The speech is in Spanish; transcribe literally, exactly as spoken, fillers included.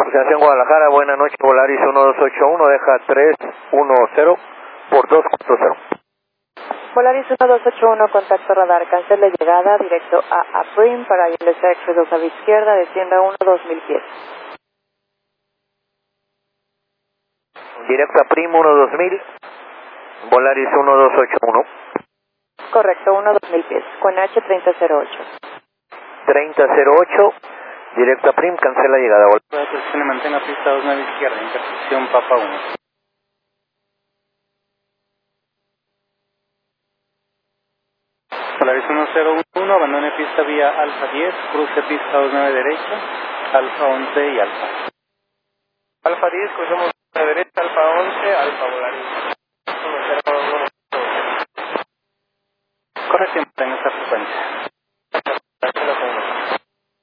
Asociación Guadalajara, buenas noches, Volaris uno dos ocho uno, deja tres uno cero por dos cuatro cero. Volaris uno dos ocho uno, contacto radar, cancela llegada, directo a Aprim para I L S X dos a la izquierda, descienda uno dos mil pies. Directo a Prim uno dos mil, Volaris uno dos ocho uno. Correcto, uno dos mil pies, con H treinta cero ocho. treinta cero ocho, directo a Prim, cancela llegada. Se le mantenga pista dos nueve izquierda, intersección Papa uno. Volaris uno cero uno, abandone pista vía Alfa diez, cruce pista dos nueve derecha, Alfa once y Alfa. Alfa diez, cruzamos a la derecha, Alfa once, Alfa Volaris uno cero uno. Correcto, mantenga esta frecuencia.